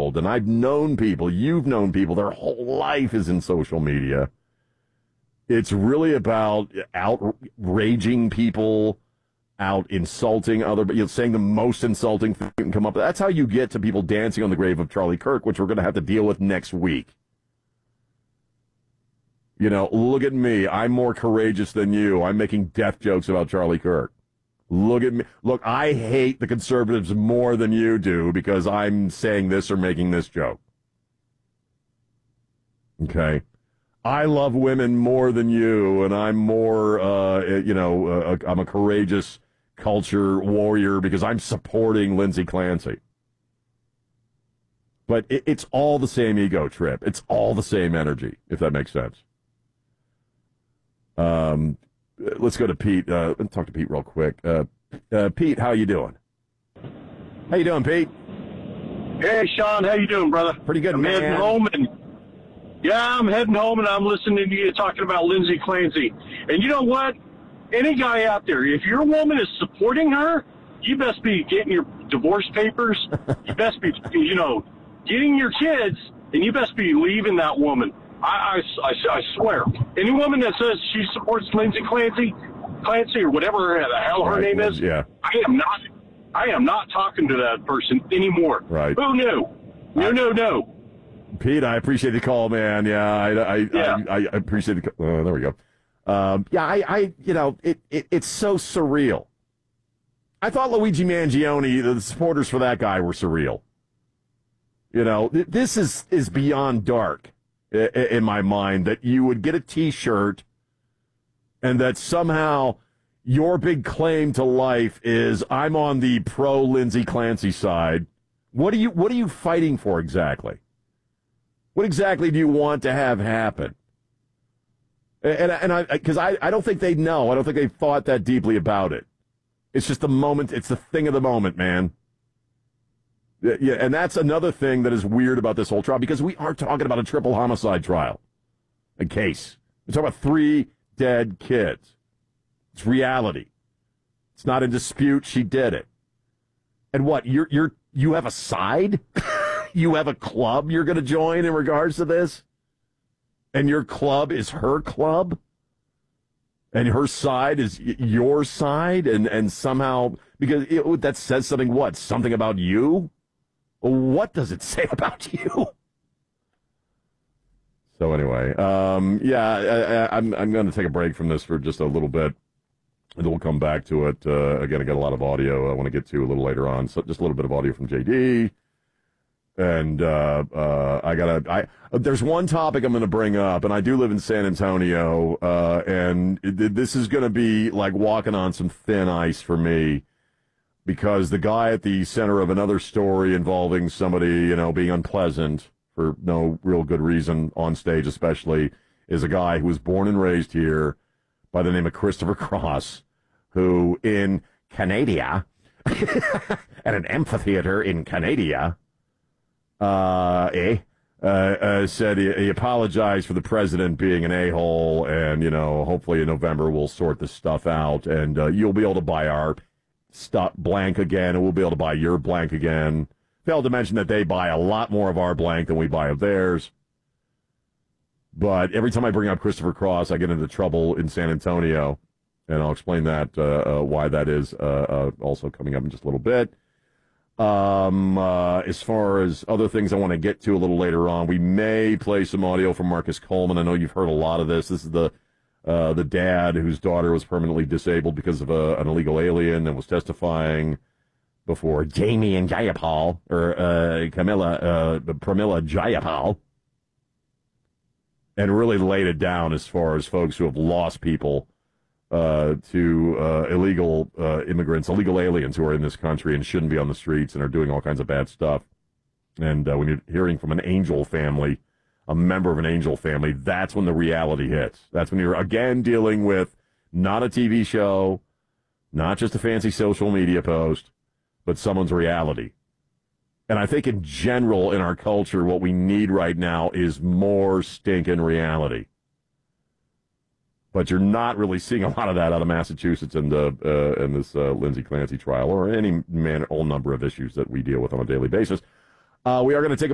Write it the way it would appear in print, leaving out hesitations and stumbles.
world, and I've known people, you've known people, their whole life is in social media. It's really about outraging people, out insulting saying the most insulting thing you can come up with. That's how you get to people dancing on the grave of Charlie Kirk, which we're going to have to deal with next week. Look at me. I'm more courageous than you. I'm making death jokes about Charlie Kirk. Look at me. Look, I hate the conservatives more than you do because I'm saying this or making this joke. Okay? I love women more than you, and I'm more, I'm a courageous culture warrior because I'm supporting Lindsey Clancy. But it's all the same ego trip. It's all the same energy, if that makes sense. Let's go to Pete. Let's talk to Pete real quick. Pete, how you doing? How you doing, Pete? Hey, Sean, how you doing, brother? Pretty good, man. Heading home I'm heading home and I'm listening to you talking about Lindsey Clancy. And you know what? Any guy out there, if your woman is supporting her, you best be getting your divorce papers. You best be, getting your kids, and you best be leaving that woman. I swear. Any woman that says she supports Lindsey Clancy or whatever the hell her name is, yeah. I am not talking to that person anymore. Right. Who knew? No. Pete, I appreciate the call, man. Yeah, I appreciate the call. There we go. It's so surreal. I thought Luigi Mangione, the supporters for that guy were surreal. This is beyond dark in my mind, that you would get a T-shirt and that somehow your big claim to life is I'm on the pro Lindsey Clancy side. What are you fighting for exactly? What exactly do you want to have happen? Because I don't think they know. I don't think they've thought that deeply about it. It's just the moment. It's the thing of the moment, man. Yeah, and that's another thing that is weird about this whole trial, because we are talking about a triple homicide trial. A case. We're talking about 3 dead kids. It's reality. It's not in dispute. She did it. And what? You have a side? You have a club you're going to join in regards to this? And your club is her club? And her side is your side? And somehow, because that says something, what? Something about you? What does it say about you? So anyway, I'm going to take a break from this for just a little bit, and then we'll come back to it. Again, I got a lot of audio I want to get to a little later on, so just a little bit of audio from JD. And there's one topic I'm going to bring up, and I do live in San Antonio, and this is going to be like walking on some thin ice for me, because the guy at the center of another story involving somebody, being unpleasant for no real good reason on stage especially, is a guy who was born and raised here by the name of Christopher Cross, who in Canada, at an amphitheater in Canada, said he apologized for the president being an a-hole, and, hopefully in November we'll sort this stuff out, and you'll be able to buy our stuff blank again, and we'll be able to buy your blank again. Failed to mention that they buy a lot more of our blank than we buy of theirs. But every time I bring up Christopher Cross, I get into trouble in San Antonio, and I'll explain that, why that is, also coming up in just a little bit. As far as other things I want to get to a little later on, we may play some audio from Marcus Coleman. I know you've heard a lot of this. This is the dad whose daughter was permanently disabled because of an illegal alien and was testifying before Jamie and Jayapal, or Pramila Jayapal, and really laid it down as far as folks who have lost people to illegal immigrants, illegal aliens who are in this country and shouldn't be on the streets and are doing all kinds of bad stuff. And when you're hearing from an angel family, a member of an angel family, that's when the reality hits. That's when you're, again, dealing with not a TV show, not just a fancy social media post, but someone's reality. And I think in general in our culture, what we need right now is more stinking reality. But you're not really seeing a lot of that out of Massachusetts and this Lindsey Clancy trial, or any whole number of issues that we deal with on a daily basis. We are going to take a